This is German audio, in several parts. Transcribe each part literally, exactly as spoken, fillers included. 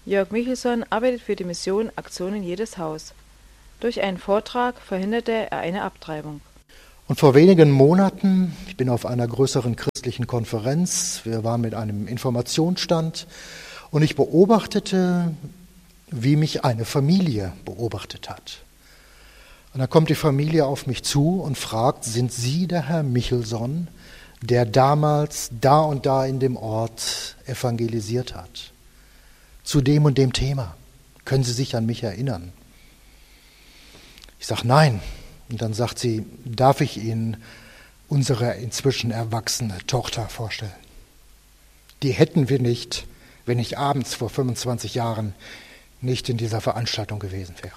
Jörg Michelson arbeitet für die Mission Aktion in jedes Haus. Durch einen Vortrag verhinderte er eine Abtreibung. Und vor wenigen Monaten, ich bin auf einer größeren christlichen Konferenz, wir waren mit einem Informationsstand und ich beobachtete, wie mich eine Familie beobachtet hat. Und dann kommt die Familie auf mich zu und fragt, sind Sie der Herr Michelson, der damals da und da in dem Ort evangelisiert hat? Zu dem und dem Thema. Können Sie sich an mich erinnern? Ich sage nein. Und dann sagt sie, darf ich Ihnen unsere inzwischen erwachsene Tochter vorstellen? Die hätten wir nicht, wenn ich abends vor fünfundzwanzig Jahren nicht in dieser Veranstaltung gewesen wäre.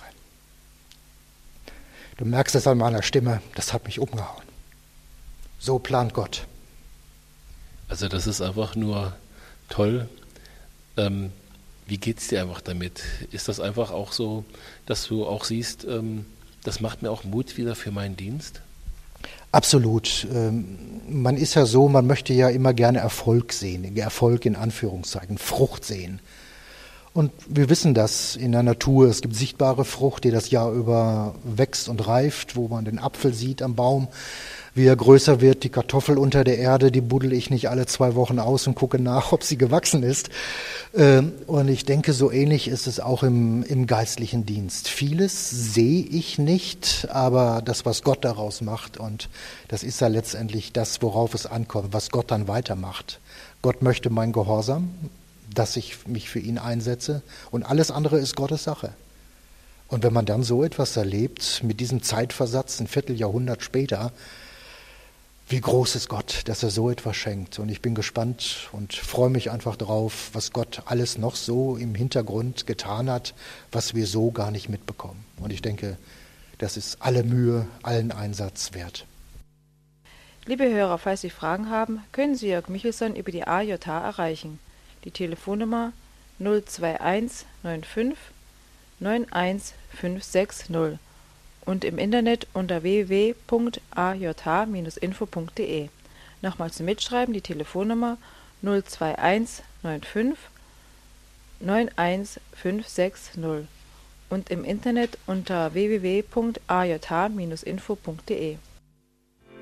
Du merkst es an meiner Stimme, das hat mich umgehauen. So plant Gott. Also das ist einfach nur toll. Ähm, wie geht es dir einfach damit? Ist das einfach auch so, dass du auch siehst, ähm, das macht mir auch Mut wieder für meinen Dienst? Absolut. Ähm, man ist ja so, man möchte ja immer gerne Erfolg sehen, Erfolg in Anführungszeichen, Frucht sehen. Und wir wissen das in der Natur. Es gibt sichtbare Frucht, die das Jahr über wächst und reift, wo man den Apfel sieht am Baum, wie er größer wird. Die Kartoffel unter der Erde, die buddel ich nicht alle zwei Wochen aus und gucke nach, ob sie gewachsen ist. Und ich denke, so ähnlich ist es auch im, im geistlichen Dienst. Vieles sehe ich nicht, aber das, was Gott daraus macht, und das ist ja letztendlich das, worauf es ankommt, was Gott dann weitermacht. Gott möchte mein Gehorsam, dass ich mich für ihn einsetze, und alles andere ist Gottes Sache. Und wenn man dann so etwas erlebt, mit diesem Zeitversatz, ein Vierteljahrhundert später, wie groß ist Gott, dass er so etwas schenkt. Und ich bin gespannt und freue mich einfach drauf, was Gott alles noch so im Hintergrund getan hat, was wir so gar nicht mitbekommen. Und ich denke, das ist alle Mühe, allen Einsatz wert. Liebe Hörer, falls Sie Fragen haben, können Sie Jörg Michelson über die A J H erreichen. Die Telefonnummer null zwei eins neun fünf neun eins fünf sechs null und im Internet unter w w w punkt a j h Bindestrich info punkt d e. Nochmal zum Mitschreiben die Telefonnummer null zwei eins neun fünf neun eins fünf sechs null und im Internet unter w w w punkt a j h Bindestrich info punkt d e.